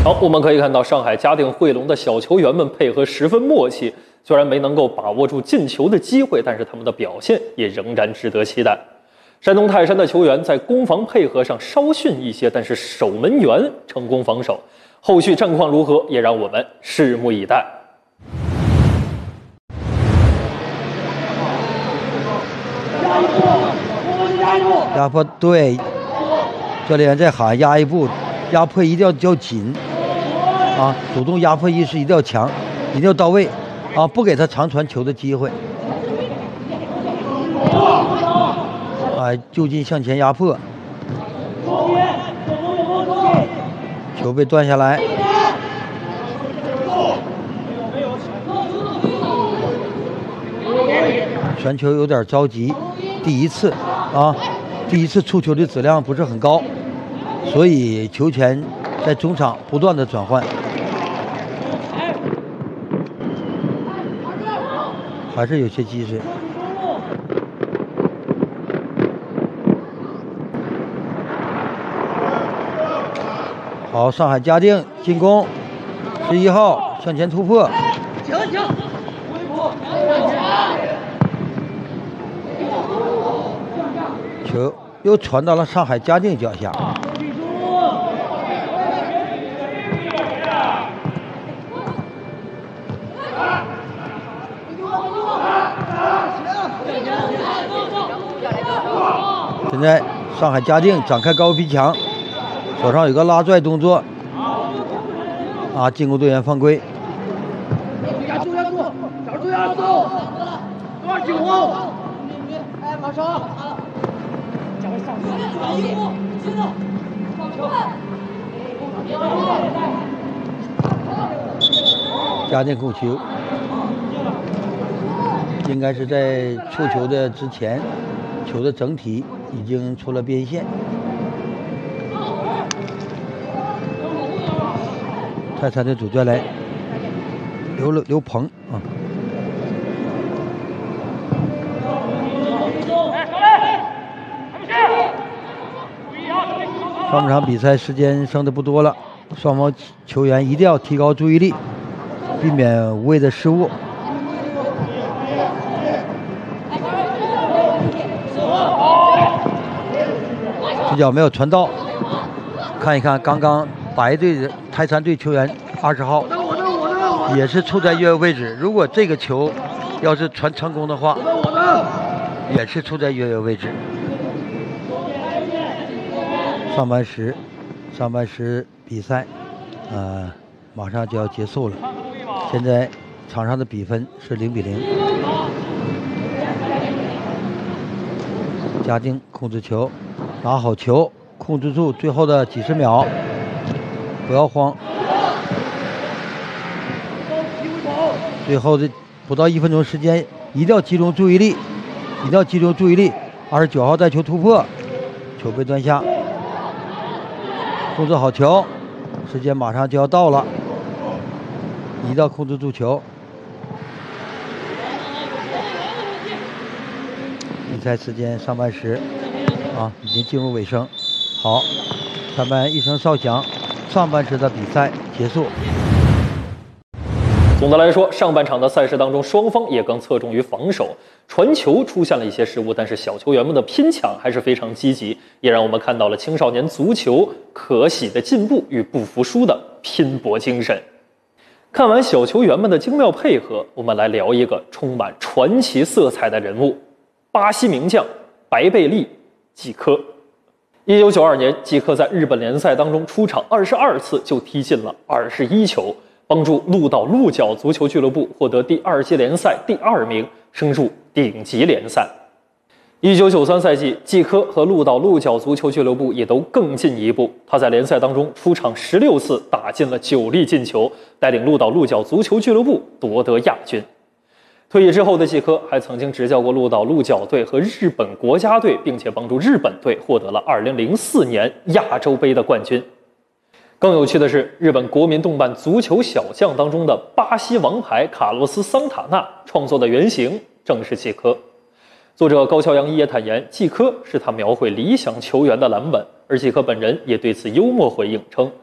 好，我们可以看到上海嘉定汇龙的小球员们配合十分默契，虽然没能够把握住进球的机会，但是他们的表现也仍然值得期待。山东泰山的球员在攻防配合上稍逊一些，但是守门员成功防守。后续战况如何，也让我们拭目以待。 压迫，对，教练在喊压一步，压迫一定要紧啊，主动压迫意识一定要强，一定要到位啊，不给他长传球的机会啊，就近向前压迫，球被断下来，传球有点着急，第一次触球的质量不是很高，所以球权在中场不断的转换，还是有些积水。好，上海嘉定进攻，11号向前突破。球又传到了上海嘉定脚下，现在上海嘉定展开高逼抢，手上有个拉拽动作，啊，进攻队员犯规。马上。嘉定控球，应该是在触球的之前，球的整体已经出了边线。泰山的主教练刘鹏啊。上半场比赛时间剩的不多了，双方球员一定要提高注意力，避免无谓的失误。这脚没有传到，看一看刚刚白队的泰山队球员20号也是处在越位位置，如果这个球要是传成功的话，也是处在越位位置。上半时比赛，马上就要结束了。现在场上的比分是0-0。嘉定控制球，拿好球，控制住最后的几十秒，不要慌。最后的不到1分钟时间，一定要集中注意力，29号带球突破，球被断下。控制好球，时间马上就要到了，一定要控制住球。比赛时间上半时已经进入尾声。好，下半一声哨响，上半时的比赛结束。 总的来说，上半场的赛事当中，双方也更侧重于防守，传球出现了一些失误，但是小球员们的拼抢还是非常积极，也让我们看到了青少年足球可喜的进步与不服输的拼搏精神。看完小球员们的精妙配合，我们来聊一个充满传奇色彩的人物——巴西名将白贝利·季科。1992年，季科在日本联赛当中出场22次，就踢进了21球。帮助鹿岛鹿角足球俱乐部获得第2届联赛第2名，升入顶级联赛。1993赛季，季科和鹿岛鹿角足球俱乐部也都更进一步，他在联赛当中出场16次，打进了9粒进球，带领鹿岛鹿角足球俱乐部夺得亚军。退役之后的季科还曾经执教过鹿岛鹿角队和日本国家队，并且帮助日本队获得了2004年亚洲杯的冠军。更有趣的是，日本国民动漫足球小将当中的巴西王牌卡洛斯·桑塔纳创作的原型正是季科。作者高桥洋一也坦言，季科是他描绘理想球员的蓝本，而季科本人也对此幽默回应称，